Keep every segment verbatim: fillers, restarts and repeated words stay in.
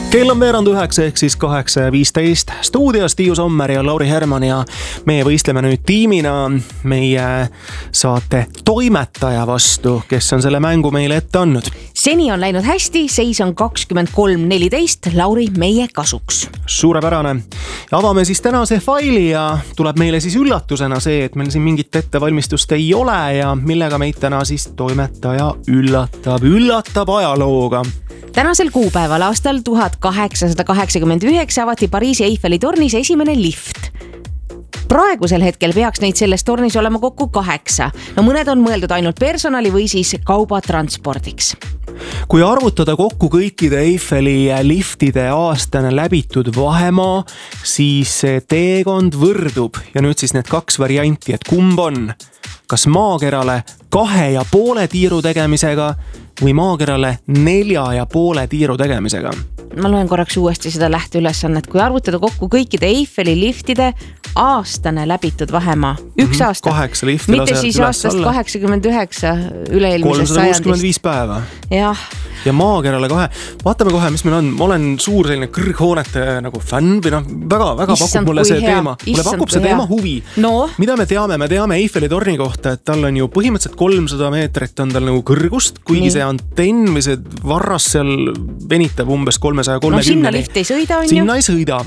Kell on veerand üheksa ehk siis kaheksa ja viisteist. Stuudios Tiiu Sommer ja Lauri Herman ja meie võistleme nüüd tiimina meie saate toimetaja vastu, kes on selle mängu meile ette andnud. Seni on läinud hästi, seis on kakskümmend kolm neliteist, Lauri meie kasuks. Suurepärane. Avame siis tänase faili ja tuleb meile siis üllatusena see, et meil siin mingit ettevalmistust ei ole ja millega meid täna siis toimetaja üllatab, üllatab ajalooga. Tänasel kuupäeval aastal tuhat kaheksasada kaheksakümmend üheksa avati Pariisi Eiffeli tornis esimene lift. Praegusel hetkel peaks neid selles tornis olema kokku kaheksa. No mõned on mõeldud ainult personali või siis kaubatranspordiks. Kui arvutada kokku kõikide Eiffeli liftide aastane läbitud vahemaa, siis see teekond võrdub ja nüüd siis need kaks varianti, et kumb on, kas maakerale kahe ja poole tiiru tegemisega või maakerale nelja ja poole tiiru tegemisega. Ma loen korraks uuesti seda lähteülesannet. Kui arvutada kokku kõikide Eiffeli liftide aastane läbitud vahemaa, üks aasta, kaheksa lifti mitte siis aastast kaheksakümmend üheksa üle-eelmisest kolmsada kuuskümmend viis päeva. Jah. Ja maakerale kohe, vaatame kohe, mis meil on. Ma olen suur selline kõrghoonete nagu fänn või noh, väga, väga pakub mulle see hea. teema. Mulle pakub see teema huvi. No. Mida me teame? Me teame Eiffeli torni kohta, et tal on ju põhimõtteliselt kolmsada meetrit on tal nagu kõrgust, kuigi Nii. see antenn või see varras seal venitab umbes kolmesaja kolmekümne. No sinna lift ei sõida, on ju? Sinna ei sõida.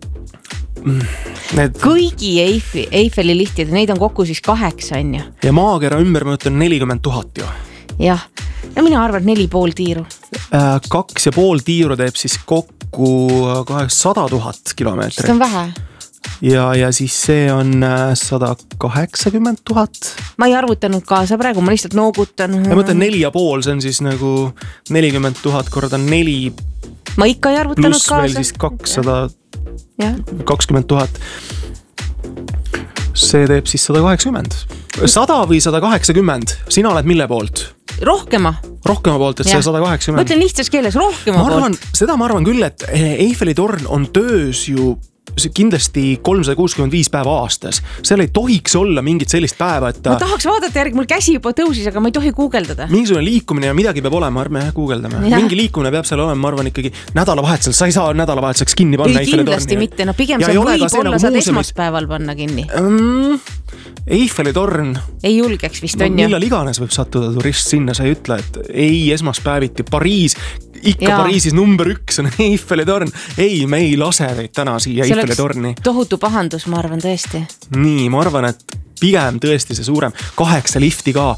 Need... Kõigi Eiffeli, Eiffeli liftid, neid on kokku siis kaheksa, on ju. Ja maakera ümber ma ütlen nelikümmend tuhat ju. Jah, ja mina arvan neli pool tiiru. Kaks ja pool tiiru teeb siis kokku sada tuhat kilomeetrit. See on vähe. Ja, ja siis see on sada kaheksakümmend tuhat. Ma ei arvutanud kaasa praegu, ma lihtsalt noogutan. Ja mõtlen neli ja pool, see on siis nagu nelikümmend tuhat korda neli. Ma ikka ei arvutanud kaasa. Pluss veel siis kakssada kakskümmend tuhat. See teeb siis sada kaheksakümmend. sada või sada kaheksakümmend. Sina oled mille poolt? Rohkema. Rohkema poolt, et ja. see sada kaheksakümmend. Ma ütlen lihtsas keeles rohkema ma arvan, poolt. Seda ma arvan küll, et Eiffeli torn on töös ju kindlasti kolmsada kuuskümmend viis päeva aastas. Seal ei tohiks olla mingit sellist päeva, et ta... Ma tahaks vaadata järgi, mul käsi juba tõusis, aga ma ei tohi guugeldada. Mingisugune liikumine ja midagi peab olema, arme guugeldame. Ja. Mingi liikumine peab seal olema, ma arvan ikkagi nädalavahetusel. Sa ei saa nädalavahetuseks kinni panna ei, Eiffeli torni. Ei, kindlasti mitte. No pigem sa võib olla nagu saad esmaspäeval panna kinni. Mm, Eiffeli torn. Ei julgeks vist no, on ju. Millal iganes võib sattuda turist sinna, sa ei ütle, et ei esmaspäeviti Pariis. Ikka ja. Pariisis number üks on Eiffeli torn. Ei, me ei lase neid täna siia see Eiffeli torni. Tohutu pahandus, ma arvan tõesti. Nii, ma arvan, et pigem tõesti see suurem. Kaheksa lifti ka.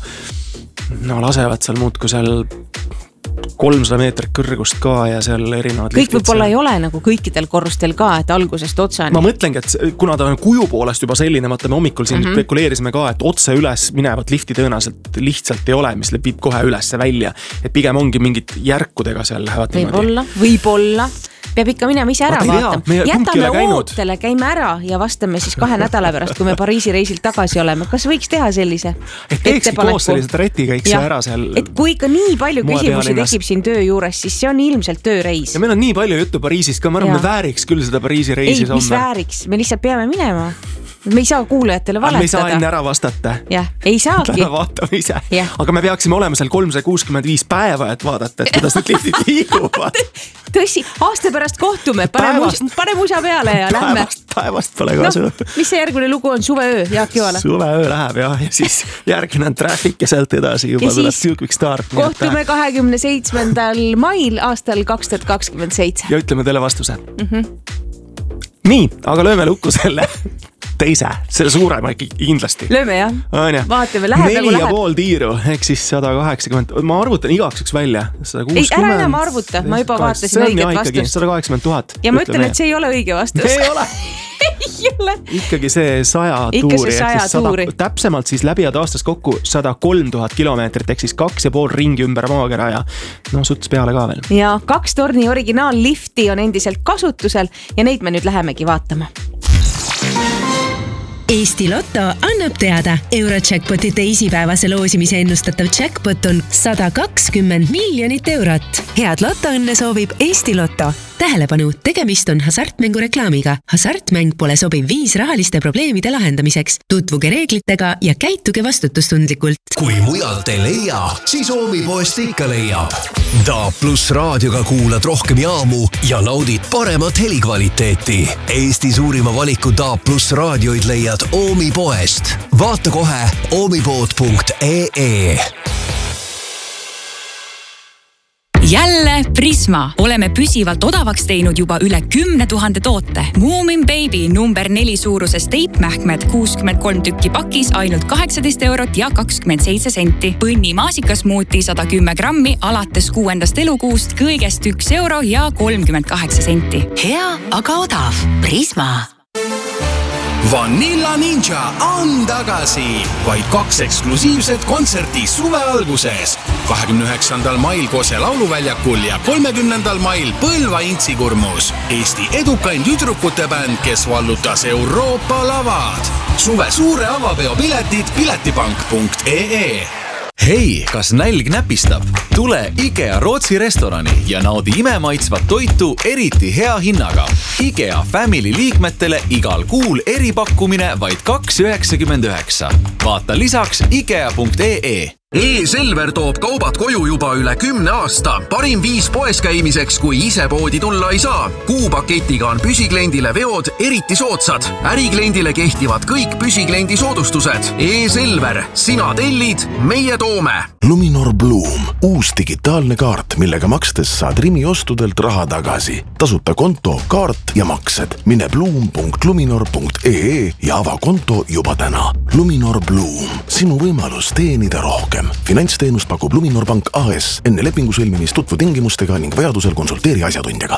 No lasevad seal muudku seal kolmsada meetrit kõrgust ka ja seal erinevad kõik võib-olla ei ole nagu kõikidel korrustel ka, et algusest otsani. Ma mõtlengi, et kuna ta on kuju poolest juba selline, vaata me hommikul siin mm -hmm. spekuleerisime ka, et otse üles minevat lifti tõenäoliselt lihtsalt ei ole, mis viib kohe ülesse välja. Et pigem ongi mingid järkudega seal lähevad võib-olla, võib-olla. Peab ikka minema ise ära vaatama. Jätame ootele, käime ära ja vastame siis kahe nädala pärast, kui me Pariisi reisilt tagasi oleme. Kas võiks teha sellise et teeksid koos sellise tretikäiks ja ära seal et kui ikka nii palju küsimusi tekib siin töö juures, siis see on ilmselt tööreis. Ja meil on nii palju juttu Pariisist ka, ma arvan, me vääriks küll seda Pariisi reisi. Ei, mis vääriks? Me lihtsalt peame minema. Me ei saa kuulajatele valetada. Me ei saa enne ära vastata. Jah, ei saagi. Täna vaatame ise. Ja. Aga me peaksime olema seal kolmsada kuuskümmend viis päeva, et vaadata, et kuidas need liftid liiguvad. Tõsi, aasta pärast kohtume, pane, mus, pane musa peale ja lähme. Päevast, päevast pole kasu. No, mis see järgune lugu on? Suveöö, Jaak Joala? Suveöö läheb jah, ja siis järgine on Traffic ja sealt edasi juba tuleb Silkvik Start. Kohtume kahekümne seitsmendal mail aastal kaks tuhat kakskümmend seitse. Ja ütleme teile vastuse. Mm-hmm. Nii, aga lööme lukku selle teise, selle suurema kindlasti. Lööme jah, vaatame, läheb Neli nagu läheb. Neli ja pool tiiru, ehk siis sada kaheksakümmend, ma arvutan igaks üks välja. Ei, ära enam arvuta, ma juba vaatasin õiget vastust. sada kaheksakümmend tuhat. Ja ma ütlen, et see ei ole õige vastus. Ei ole. Ei ole. Ikkagi see saja Ikka tuuri. See saja tuuri. Täpsemalt siis läbiad aastas kokku sada kolm tuhat kilomeetrit, ehk siis kaks ja pool ringi ümber maakera ja no suts peale ka veel. Ja kaks torni originaallifti on endiselt kasutusel ja neid me nüüd lähemegi vaatama. Eesti Lotto annab teada, Eurojackpoti teisipäevase loosimise ennustatav jackpot on sada kakskümmend miljonit eurot. head lotoõnne soovib Eesti Lotto. Tähelepanu, tegemist on hasartmängu reklaamiga. Hasartmäng pole sobiv viis rahaliste probleemide lahendamiseks. Tutvuge reeglitega ja käituge vastutustundlikult. Kui mujalt ei leia, siis Oomi poest ikka leiab. Da plus raadioga kuulad rohkem jaamu ja naudid paremat helikvaliteeti. Eesti suurima valiku Da plus raadioid leiad Oomi poest. Vaata kohe oomipood punkt ee. Jälle Prisma. Oleme püsivalt odavaks teinud juba üle kümne tuhande toote. Moomin Baby number neli suuruses teipmähkmed kuuskümmend kolm tükki pakis ainult kaheksateist eurot ja kakskümmend seitse senti. Põnni maasikasmuuti sada kümme grammi alates kuuendast elukuust kõigest üks euro ja kolmkümmend kaheksa senti. Hea, aga odav. Prisma. Vanilla Ninja on tagasi. Vaid kaks eksklusiivset kontserti suve alguses. kahekümne üheksandal mail Kose lauluväljakul ja kolmekümnendal mail Põlva Intsikurmus. Eesti edukain tüdrukute bänd, kes vallutas Euroopa lavad. Suve suure avapeo piletid piletipank punkt ee. Hei, kas nälg näpistab? Tule IKEA Rootsi restorani ja naudi imemaitsvat toitu eriti hea hinnaga. IKEA Family liikmetele igal kuul eripakkumine vaid kaks üheksakümmend üheksa. Vaata lisaks ikea punkt ee. E-Selver toob kaubad koju juba üle kümne aasta. Parim viis poes käimiseks, kui ise poodi tulla ei saa. Kuupaketiga on püsikliendile veod eriti soodsad. Ärikliendile kehtivad kõik püsikliendi soodustused. E-Selver, sina tellid, meie toome. Luminor Bloom, uus digitaalne kaart, millega makstes saad Rimi ostudelt raha tagasi. Tasuta konto, kaart ja maksed. Mine bloom punkt luminor punkt ee ja ava konto juba täna. Luminor Bloom, sinu võimalus teenida rohkem. Finantsteenust pakub Luminor Pank A S. Enne lepingu sõlmimist tutvu tingimustega ning vajadusel konsulteeri asjatundjaga.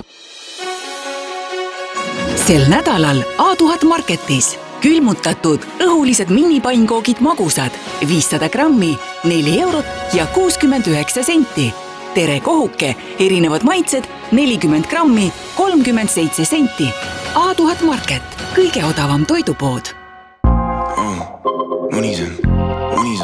Sel nädalal A tuhat Marketis külmutatud õhulised minipainkoogid magusad viissada grammi, neli eurot ja kuuskümmend üheksa senti. Tere kohuke, erinevad maitsed, nelikümmend grammi, kolmkümmend seitse senti. A tuhat Market, kõige odavam toidupood. Oh, unisem.